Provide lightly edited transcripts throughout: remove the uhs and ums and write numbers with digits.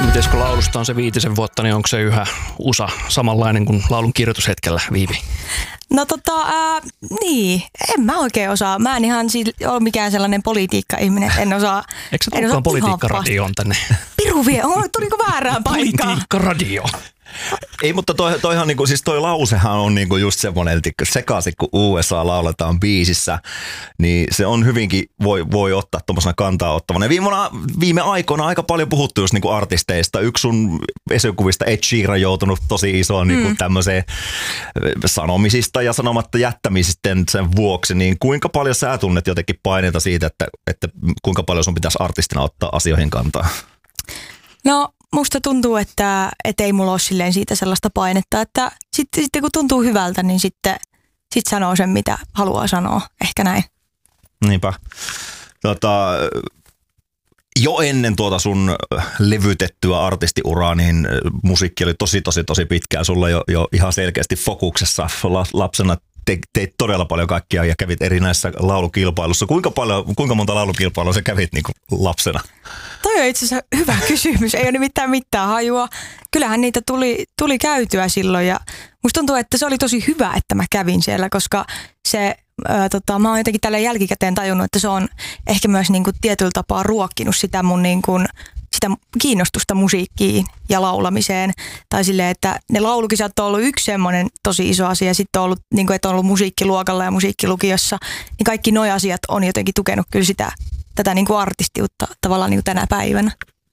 Mites kun laulusta on se 5 vuotta, niin onko se yhä USA samanlainen kuin laulun kirjoitushetkellä, Viivi? No niin, en mä oikein osaa. Mä en ihan ole mikään sellainen politiikka-ihminen, en osaa. Eikö sä tulekaan politiikkaradioon tänne? Piru vie, tuliko väärään paikkaan? Politiikkaradio. Ei, mutta toihan niinku, siis toi lausehan on niinku just semmoinen, että sekaisin kun USA lauletaan biisissä, niin se on hyvinkin, voi ottaa tuommoisena kantaa ottavana. Viime aikoina aika paljon puhuttu just niinku artisteista. Yksi sun esikuvista Ed Sheeran joutunut tosi isoon niinku tämmöiseen sanomisista ja sanomatta jättämisistä sen vuoksi, niin kuinka paljon sä tunnet jotenkin paineita siitä, että kuinka paljon sun pitäisi artistina ottaa asioihin kantaa? No musta tuntuu, että ei mulla ole silleen siitä sellaista painetta, että sitten kun tuntuu hyvältä, niin sitten sanoo sen, mitä haluaa sanoa. Ehkä näin. Niinpä. Jo ennen tuota sun levytettyä artistiuraa, niin musiikki oli tosi pitkään sulla jo ihan selkeästi fokuksessa lapsena. Teit todella paljon kaikkia ja kävit erinäisissä laulukilpailussa. Kuinka monta laulukilpailua sä kävit niin kuin lapsena? Toi on itse asiassa hyvä kysymys. Ei ole nimittäin mitään hajua. Kyllähän niitä tuli käytyä silloin ja musta tuntuu, että se oli tosi hyvä, että mä kävin siellä, koska se, mä oon jotenkin tällä jälkikäteen tajunnut, että se on ehkä myös niin kuin tietyllä tapaa ruokkinut sitä mun niin kuin sitä kiinnostusta musiikkiin ja laulamiseen. Tai silleen, että ne laulukisat on ollut yksi semmoinen tosi iso asia. Sitten on ollut, niin kuin, että on ollut musiikkiluokalla ja musiikkilukiossa. Niin kaikki nuo asiat on jotenkin tukenut kyllä tätä niin kuin artistiutta tavallaan niin kuin tänä päivänä.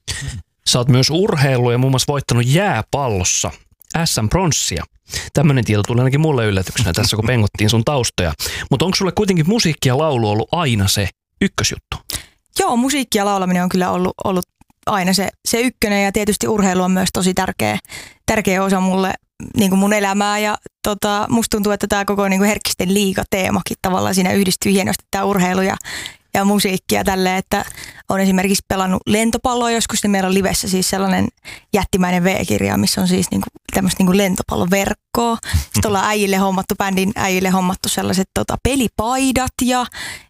Sä oot myös urheillut ja muun muassa voittanut jääpallossa SM-pronssia. Tämmöinen tieto tuli ainakin mulle yllätyksenä tässä, kun pengottiin sun taustoja. Mutta onko sulle kuitenkin musiikki ja laulu ollut aina se ykkösjuttu? Joo, musiikki ja laulaminen on kyllä ollut aina se ykkönen ja tietysti urheilu on myös tosi tärkeä osa mulle, niin kuin mun elämää ja musta tuntuu, että tämä koko niin kuin Herkkisten liiga-teemakin tavallaan siinä yhdistyy hienosti tämä urheilu ja musiikki ja tälleen, että on esimerkiksi pelannut lentopalloa joskus, niin meillä on livessä siis sellainen jättimäinen V-kirja, missä on siis niinku tämmöistä niinku lentopalloverkkoa. Sitten ollaan bändin äijille hommattu sellaiset pelipaidat ja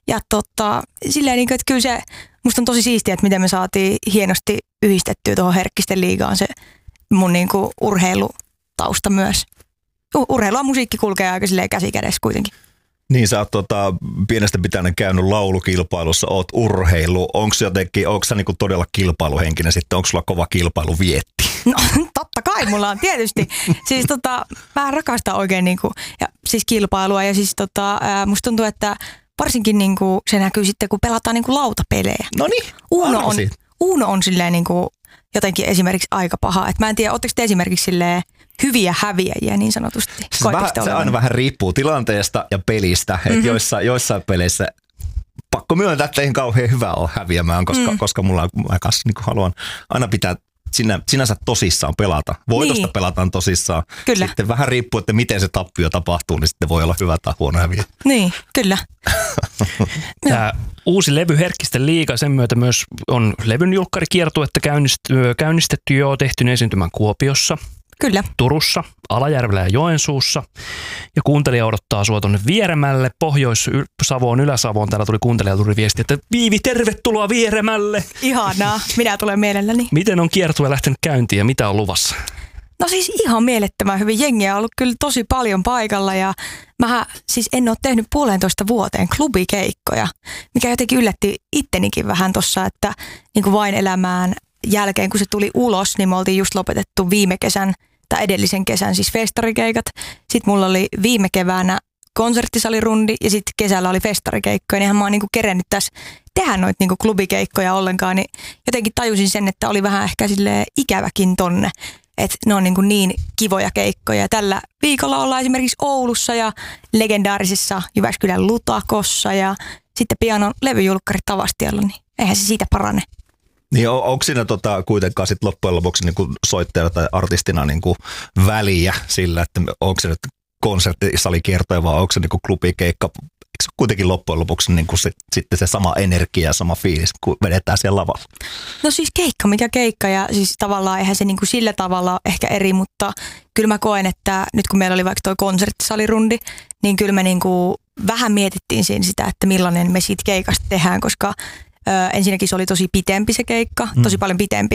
silleen niinku, että kyllä se musta on tosi siistiä, että miten me saatiin hienosti yhdistettyä tuohon Herkkisten liigaan se mun niinku urheilutausta myös. Urheilu ja musiikki kulkee aika silleen käsi kädessä kuitenkin. Niin sä oot pienestä pitäen käynyt laulukilpailussa, oot urheilu. Onko sä niinku todella kilpailuhenkinen sitten? Onko sulla kova kilpailu vietti? No totta kai mulla on tietysti. Siis mä rakastan oikein niinku, ja siis kilpailua ja siis musta tuntuu, että varsinkin niinku se näkyy sitten, kun pelataan niinku lautapelejä. No niin, Uno on silleen niinku jotenkin esimerkiksi aika paha. Et mä en tiedä, ootteko te esimerkiksi silleen hyviä häviäjiä niin sanotusti? Se aina vähän riippuu tilanteesta ja pelistä. Että joissain peleissä pakko myöntää, että ei kauhean hyvä ole häviämään, koska mulla mä niin haluan aina pitää sinänsä tosissaan pelata. Voitosta pelataan tosissaan. Kyllä. Sitten vähän riippuu, että miten se tappio tapahtuu, niin sitten voi olla hyvä tai huono häviä. Niin, kyllä. Tämä uusi levy Herkkisten liiga, sen myötä myös on levyn julkkarikiertuetta käynnistetty jo, tehty esiintymän Kuopiossa. Kyllä. Turussa, Alajärvellä ja Joensuussa. Ja kuuntelija odottaa sua tuonne Vieremälle, Pohjois-Savoon, Ylä-Savoon. Täällä tuli kuuntelijalta viesti, että Viivi, tervetuloa Vieremälle. Ihanaa, minä tulen mielelläni. Miten on kiertue lähtenyt käyntiin ja mitä on luvassa? No siis ihan mielettömän hyvin. Jengiä on ollut kyllä tosi paljon paikalla ja mä siis en ole tehnyt 1,5 vuoteen klubikeikkoja, mikä jotenkin yllätti ittenikin vähän tossa, että niin kuin Vain elämään jälkeen, kun se tuli ulos, niin me oltiin just lopetettu viime kesän tai edellisen kesän siis festarikeikat. Sitten mulla oli viime keväänä konserttisalirundi ja sitten kesällä oli festarikeikkoja. Niinhän mä oon niinku kerennyt tässä tehdä noita niinku klubikeikkoja ollenkaan, niin jotenkin tajusin sen, että oli vähän ehkä silleen ikäväkin tonne. Että ne on niin kivoja keikkoja. Tällä viikolla ollaan esimerkiksi Oulussa ja legendaarisessa Jyväskylän Lutakossa ja sitten pian on levyjulkkarit Tavastialla, niin eihän se siitä parane. Niin onko siinä kuitenkaan sit loppujen lopuksi niinku soittajana tai artistina niinku väliä sillä, että onko se nyt konserttisalikiertoja vai onko se niinku klubikeikka? Eikö se kuitenkin loppujen lopuksi niinku sitten se sama energia ja sama fiilis, kun vedetään siellä lavalla? No siis keikka mikä keikka ja siis tavallaan eihän se niinku sillä tavalla ehkä eri, mutta kyllä mä koen, että nyt kun meillä oli vaikka toi konserttisalirundi, niin kyllä me niinku vähän mietittiin siinä sitä, että millainen me siitä keikasta tehdään, koska ensinnäkin se oli tosi pitempi se keikka, tosi paljon pitempi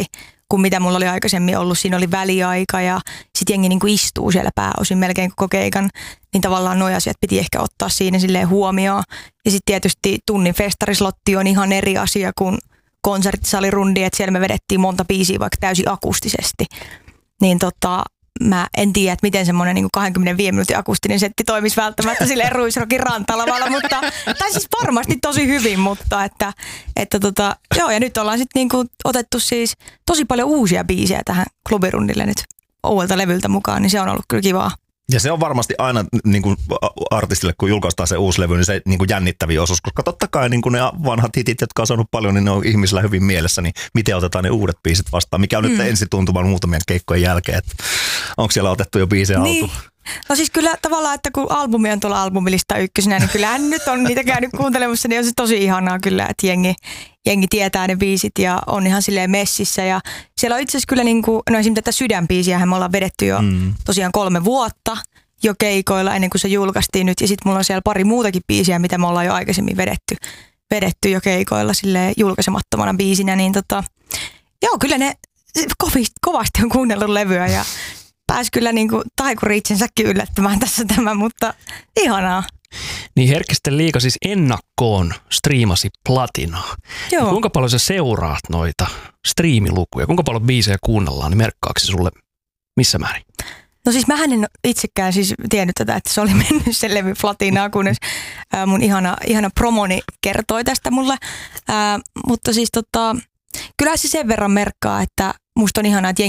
kuin mitä mulla oli aikaisemmin ollut. Siinä oli väliaika ja sitten jengi niin kuin istuu siellä pääosin melkein koko keikan. Niin tavallaan nuo asiat piti ehkä ottaa siinä silleen huomioon. Ja sitten tietysti tunnin festarislotti on ihan eri asia kuin konserttisalirundi, että siellä me vedettiin monta biisiä vaikka täysin akustisesti. Niin mä en tiedä, että miten semmoinen niin 25 minuutin akustinen setti toimisi välttämättä silleen Ruisrockin rantalavalla, tai siis varmasti tosi hyvin, mutta joo, ja nyt ollaan sitten niin otettu siis tosi paljon uusia biisejä tähän klubirundille nyt uudelta levyltä mukaan, niin se on ollut kyllä kivaa. Ja se on varmasti aina niin kuin artistille, kun julkaistaan se uusi levy, niin se niin kuin jännittävä osuus, koska totta kai niin kuin ne vanhat hitit, jotka on saanut paljon, niin ne on ihmisillä hyvin mielessä, niin miten otetaan ne uudet biisit vastaan, mikä on nyt ensituntuman muutamien keikkojen jälkeen, että onko siellä otettu jo biisejä alkuun? No siis kyllä tavallaan, että kun albumi on tuolla albumilista ykkösenä, niin kyllähän nyt on niitä käynyt kuuntelemassa, niin on se tosi ihanaa kyllä, että jengi tietää ne biisit ja on ihan silleen messissä. Ja siellä on itse asiassa kyllä niin kuin, no esimerkiksi tätä Sydänbiisiähän me ollaan vedetty jo tosiaan 3 vuotta jo keikoilla ennen kuin se julkaistiin nyt. Ja sitten mulla on siellä pari muutakin biisiä, mitä me ollaan jo aikaisemmin vedetty jo keikoilla silleen julkaisemattomana biisinä. Niin joo, kyllä ne kovasti on kuunnellut levyä ja pääsi kyllä niin kuin taikuri itsensäkin yllättämään tässä tämä, mutta ihanaa. Niin Herkkisten liiga siis ennakkoon striimasi platinaa. Joo. Kuinka paljon sä seuraat noita striimilukuja? Kuinka paljon biisejä kuunnellaan, niin merkkaako se sulle missä määrin? No siis mähän en itsekään siis tiennyt tätä, että se oli mennyt se levy platinaa, kunnes mun ihana promoni kertoi tästä mulle. Mutta siis kyllä se sen verran merkkaa, että musta on ihanaa, että jengi